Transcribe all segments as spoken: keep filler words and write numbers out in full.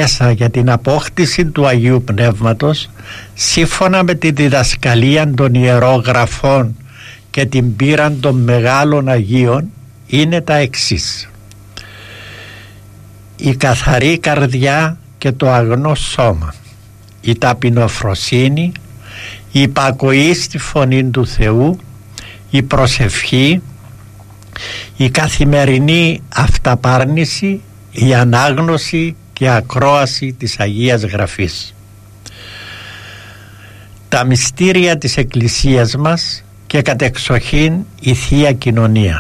μέσα για την απόκτηση του Αγίου Πνεύματος, σύμφωνα με τη διδασκαλία των Ιερών Γραφών και την πείρα των μεγάλων Αγίων, είναι τα εξής: η καθαρή καρδιά και το αγνό σώμα, η ταπεινοφροσύνη, η υπακοή στη φωνή του Θεού, η προσευχή, η καθημερινή αυταπάρνηση, η ανάγνωση και ακρόαση της Αγίας Γραφής. Τα μυστήρια της Εκκλησίας μας και κατεξοχήν η Θεία Κοινωνία.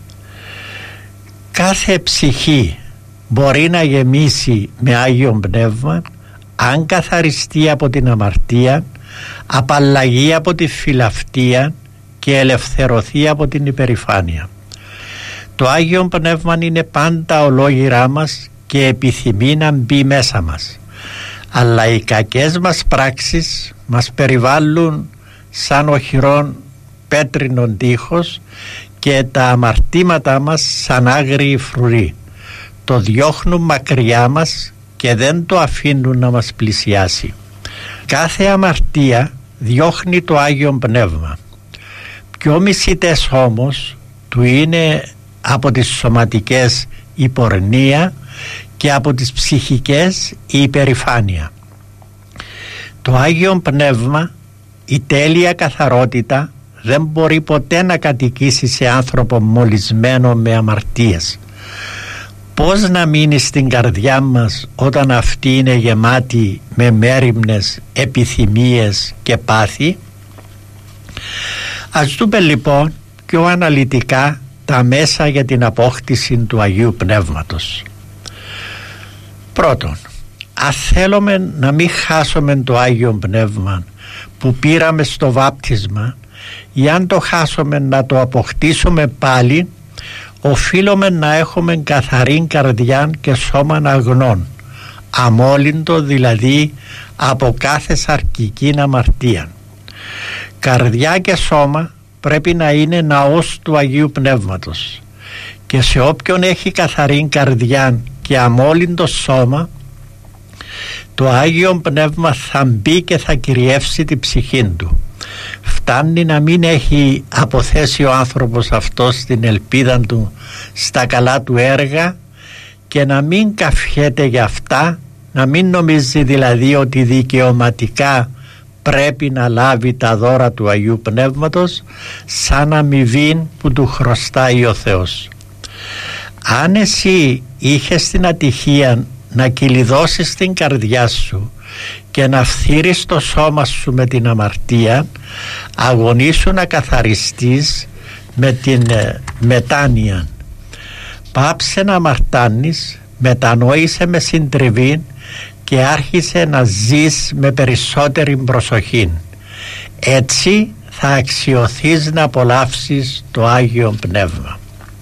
Κάθε ψυχή μπορεί να γεμίσει με Άγιον Πνεύμα αν καθαριστεί από την αμαρτία, απαλλαγεί από τη φιλαυτία και ελευθερωθεί από την υπερηφάνεια. Το Άγιον Πνεύμα είναι πάντα ολόγυρά μας και επιθυμεί να μπει μέσα μας, αλλά οι κακές μας πράξεις μας περιβάλλουν σαν οχυρόν πέτρινον τείχος και τα αμαρτήματα μας σαν άγριοι φρουροί. Το διώχνουν μακριά μας και δεν το αφήνουν να μας πλησιάσει. Κάθε αμαρτία διώχνει το Άγιον Πνεύμα. Πιο μισητές όμως του είναι από τις σωματικές η πορνεία και από τις ψυχικές η υπερηφάνεια. Το Άγιον Πνεύμα, η τέλεια καθαρότητα, δεν μπορεί ποτέ να κατοικήσει σε άνθρωπο μολυσμένο με αμαρτίες. Πώς να μείνει στην καρδιά μας όταν αυτή είναι γεμάτη με μέριμνες επιθυμίες και πάθη? Ας δούμε λοιπόν πιο αναλυτικά τα μέσα για την απόκτηση του Αγίου Πνεύματος. Πρώτον, αν θέλουμε να μην χάσουμε το Άγιο Πνεύμα που πήραμε στο βάπτισμα, ή αν το χάσουμε να το αποκτήσουμε πάλι, οφείλουμε να έχουμε καθαρή καρδιά και σώμα αγνών, αμόλυντο δηλαδή από κάθε σαρκική αμαρτία. Καρδιά και σώμα πρέπει να είναι ναός του Αγίου Πνεύματος, και σε όποιον έχει καθαρή καρδιά και αμόλυντο σώμα, το Άγιο Πνεύμα θα μπει και θα κυριεύσει την ψυχή του. Φτάνει να μην έχει αποθέσει ο άνθρωπος αυτός την ελπίδα του στα καλά του έργα και να μην καυχέται για αυτά, να μην νομίζει δηλαδή ότι δικαιωματικά πρέπει να λάβει τα δώρα του Αγίου Πνεύματος σαν αμοιβή που του χρωστάει ο Θεός. Αν εσύ είχες την ατυχία να κυλιδώσεις την καρδιά σου και να φθείρεις το σώμα σου με την αμαρτία, αγωνίσου να καθαριστείς με την μετάνοια. Πάψε να αμαρτάνεις, μετανόησε με συντριβή και άρχισε να ζεις με περισσότερη προσοχή. Έτσι θα αξιωθείς να απολαύσεις το Άγιο Πνεύμα.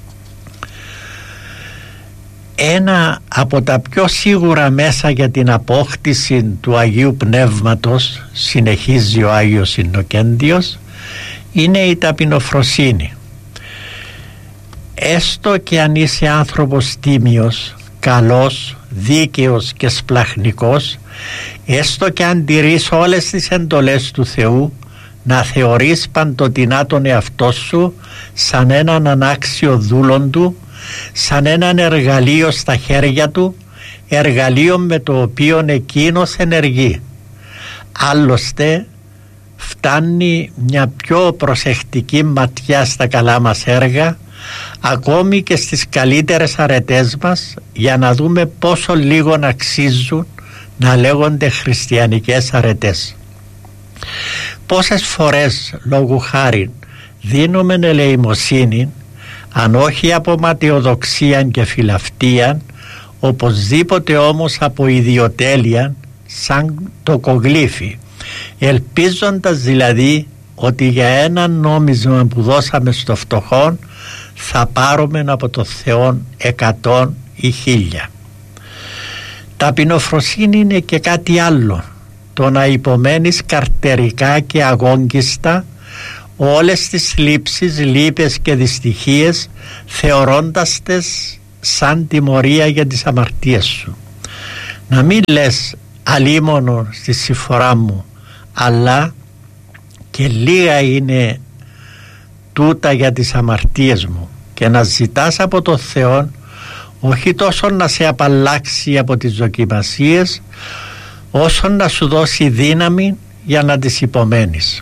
Ένα από τα πιο σίγουρα μέσα για την απόκτηση του Αγίου Πνεύματος, συνεχίζει ο Άγιος Ιννοκέντιος, είναι η ταπεινοφροσύνη. Έστω και αν είσαι άνθρωπος τίμιος, καλός, δίκαιος και σπλαχνικός, έστω και αν τηρείς όλες τις εντολές του Θεού, να θεωρείς παντοτινά τον εαυτό σου σαν έναν ανάξιο δούλον του, σαν έναν εργαλείο στα χέρια του, εργαλείο με το οποίο εκείνος ενεργεί. Άλλωστε φτάνει μια πιο προσεκτική ματιά στα καλά μας έργα, ακόμη και στις καλύτερες αρετές μας, για να δούμε πόσο λίγο αξίζουν να λέγονται χριστιανικές αρετές. Πόσες φορές λόγου χάριν δίνουμε ελεημοσύνη, αν όχι από ματαιοδοξία και φιλαυτία, οπωσδήποτε όμως από ιδιοτέλεια, σαν το κογλύφι, ελπίζοντας δηλαδή ότι για ένα νόμισμα που δώσαμε στο φτωχόν θα πάρουμε από το Θεό εκατόν ή χίλια. Ταπεινοφροσύνη είναι και κάτι άλλο, το να υπομένεις καρτερικά και αγόγγιστα όλες τις λήψεις, λύπες και δυστυχίες, θεωρώντας τες σαν τιμωρία για τις αμαρτίες σου. να μην λες αλίμονο στη συμφορά μου, αλλά και λίγα είναι τούτα για τις αμαρτίες μου, και να ζητάς από το Θεό όχι τόσο να σε απαλλάξει από τις δοκιμασίες, όσο να σου δώσει δύναμη για να τις υπομένεις.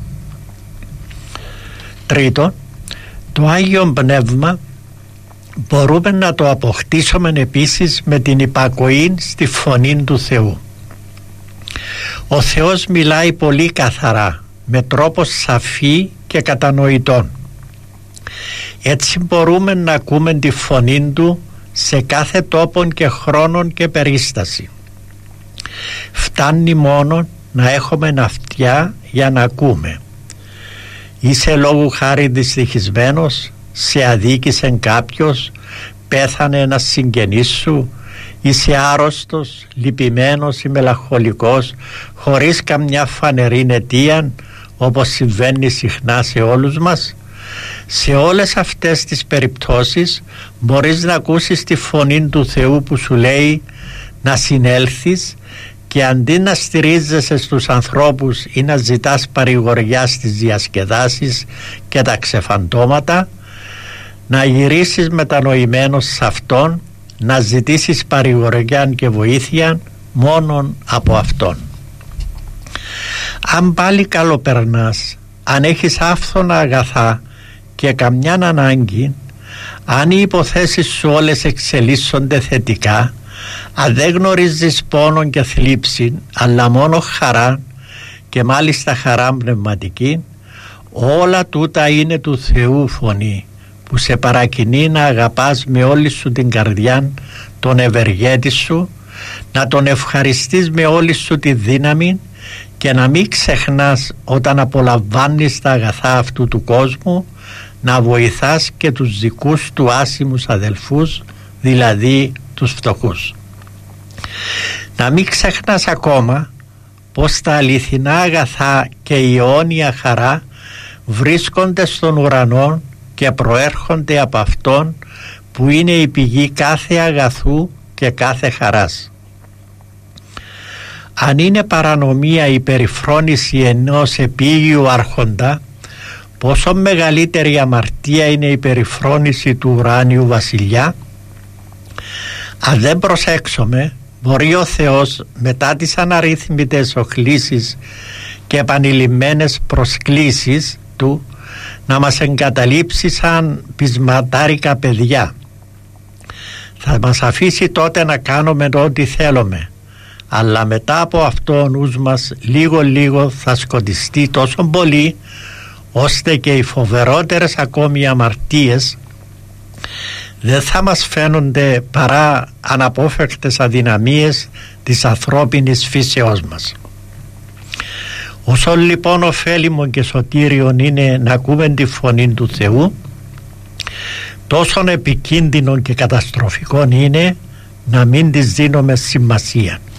Τρίτον, το Άγιο Πνεύμα μπορούμε να το αποκτήσουμε επίσης με την υπακοή στη φωνή του Θεού. Ο Θεός μιλάει πολύ καθαρά, με τρόπο σαφή και κατανοητό. Έτσι μπορούμε να ακούμε τη φωνή του σε κάθε τόπο και χρόνο και περίσταση. Φτάνει μόνο να έχουμε αυτιά για να ακούμε. Είσαι λόγου χάρη δυστυχισμένος, σε αδίκησε κάποιος, πέθανε ένας συγγενής σου, είσαι άρρωστος, λυπημένος ή μελαγχολικός, χωρίς καμιά φανερή αιτία, όπως συμβαίνει συχνά σε όλους μας. Σε όλες αυτές τις περιπτώσεις μπορείς να ακούσεις τη φωνή του Θεού που σου λέει να συνέλθεις, και αντί να στηρίζεσαι στους ανθρώπους ή να ζητάς παρηγοριά στις διασκεδάσεις και τα ξεφαντώματα, να γυρίσεις μετανοημένος σε Αυτόν, να ζητήσεις παρηγοριά και βοήθεια μόνον από Αυτόν. Αν πάλι καλοπερνάς, αν έχεις άφθονα αγαθά και καμιά ανάγκη, αν οι υποθέσεις σου όλες εξελίσσονται θετικά, αν δεν γνωρίζεις πόνο και θλίψη, αλλά μόνο χαρά, και μάλιστα χαρά πνευματική, όλα τούτα είναι του Θεού φωνή, που σε παρακινεί να αγαπάς με όλη σου την καρδιά τον ευεργέτη σου, να τον ευχαριστείς με όλη σου τη δύναμη, και να μην ξεχνάς όταν απολαμβάνεις τα αγαθά αυτού του κόσμου να βοηθάς και τους δικούς του άσημους αδελφούς, δηλαδή τους φτωχούς. Να μην ξεχνάς ακόμα πως τα αληθινά αγαθά και η αιώνια χαρά βρίσκονται στον ουρανό και προέρχονται από Αυτόν που είναι η πηγή κάθε αγαθού και κάθε χαράς. Αν είναι παρανομία η περιφρόνηση ενός επίγειου άρχοντα, πόσο μεγαλύτερη αμαρτία είναι η περιφρόνηση του ουράνιου βασιλιά. Αν δεν προσέξουμε, μπορεί ο Θεός μετά τις αναρρύθμιτες οχλήσεις και επανειλημμένες προσκλήσεις του να μας εγκαταλείψει σαν πεισματάρικα παιδιά. Θα μας αφήσει τότε να κάνουμε ό,τι θέλουμε, αλλά μετά από αυτό ο νους μας λίγο λίγο θα σκοτιστεί τόσο πολύ, ώστε και οι φοβερότερες ακόμη αμαρτίες δεν θα μας φαίνονται παρά αναπόφευκτες αδυναμίες της ανθρώπινης φύσεώς μας. Όσο λοιπόν ωφέλιμο και σωτήριον είναι να ακούμε τη φωνή του Θεού, τόσο επικίνδυνο και καταστροφικό είναι να μην της δίνουμε σημασία.